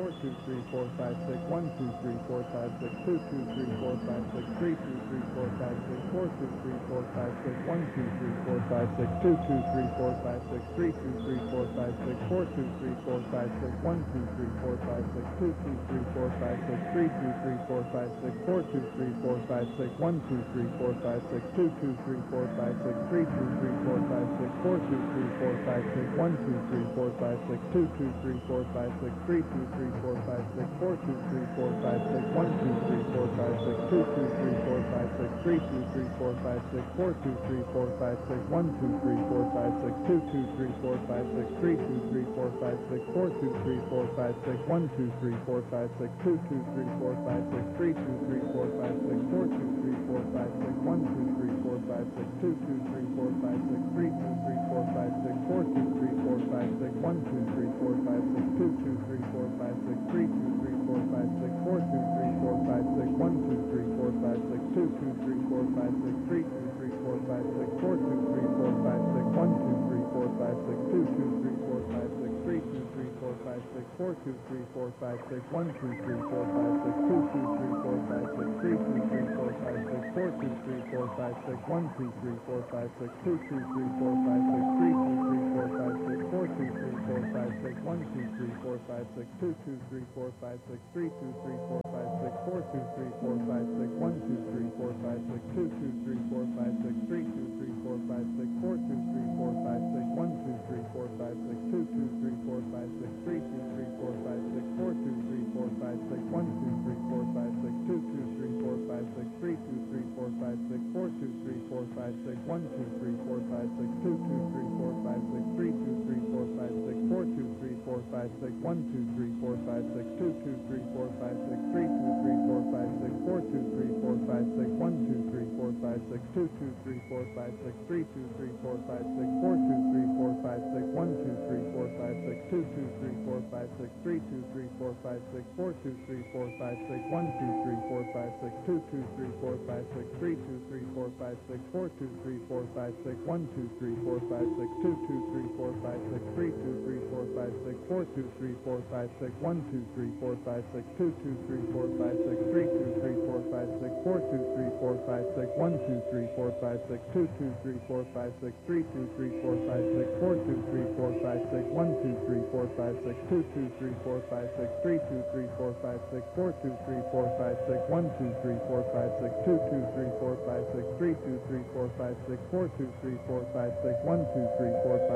4 2 3 4 5 6 1 2 3 4 5 6 2 2 3 4 5 6 3 2 3 4 5 6 4 2 3 4 5 6 1 2 3 4 5 6 2 2 3 4 5 6 3 2 3 4 5 6 4 2 3 4 5 6 1 2 3 4 5 6 2 2 3 4 5 6 3 2 3 4 5 6 4 2 3 4 5 6 1 2 3 4 5 6 2 2 3 4 5 6 3 2 3 4 5 6 4 2 3 4 5 6 1 2 3 4 5 6 2 2 3 4 5 6 3 2 3 4 5 6 4 2 3 4 5 6 1 2 3 4 5 6 2 2 3 4 5 6 3 2 3 4 5 6 4 2 3 4 5 6 1 2 3 4 5 6 2 2 3 4 5 6 3 2 3 4 5 6 4 2 3 4 5 6 1 2 3 4 5 6 2 2 3 4 5 6 3 2 3 4 5 6 4 2 3 4 5 6 1 2 3 4 5 6 2 2 3 4 5 6 3 2 3 4 5 6 4 2 3 4 5 6 1 2 3 4 5 6 2 2 3 4 5 6 3 2 3 4 5 6 4 2 3 4 5 6 1 2 3 4 5 6 2 2 3 4 5 6 3 2 3 4 5 6 4 2 3 4 5 6 1 2 3 4 5 6 2 2 3 4 5 6 3 2 3 4 5 6 4 2 3 4 5 6 1 2 3 4 5 6 2 2 3 4 5 6 3 2 3 4 5 6 4 2 3 4 5 6 1 2 3 4 5 6 2 2 3 4 5 6 3 2 3 4 5 6 4 2 3 4 5 6 1 2 3 4 5 6 2 2 3 4 5 6 3 2 3 4 5 6 4 2 3 4 5 6 1 2 3 4 5 6 2 2 3 4 5 6 3 2 3 4 5 6 4 2 3 4 5 6 1 2 3 4 5 6 2 2 3 4 5 6 3 2 3 4 5 6 4 2 3 4 5 6 1 2 3 4 5 6 2 2 3 4 5 6 3 2 3 4 5 6 4 2 3 4 5 6 1 2 3 4 5 6 2 2 3 4 5 6 3 2 3 4 5 6 4 2 3 4 5 6 1 2 3 4 5 6 2 2 3 4 5 6 3 2 3 4 5 6 4 2 3 4 5 6 1 2 3 4 5 6 2 2 3 4 5 6 3 2 3 4 5 6 4 2 3 4 5 6 1 2 3 4 5 6 2 2 3 4 5 6 3 2 3 4 5 6 4 2 3 4 5 6 1 2 3 4 5 6 2 2 3 4 5 6 3 2 3 4 5 6 4 2 3 4 5 6 1 2 3 4 5 6 2 2 3 4 5 6 3 2 3 4 5 6 4 2 3 4 5 6 1 2 3 4 5 6 2 2 3 4 5 6 3 2 3 4 5 6 4 2 3 4 5 6 1 2 3 4 5 6 2 2 3 4 5 6 3 2 3 4 5 6 4 2 3 4 5 6 1 2 3 4 5 6 2 2 3 4 5 6 3 2 3 4 5 6 4 2 3 4 5 6 1 2 3 4 5 6 2 2 3 4 5 6 3 2 3 4 5 6 4 2 3 4 5 6 1 2 3 4 5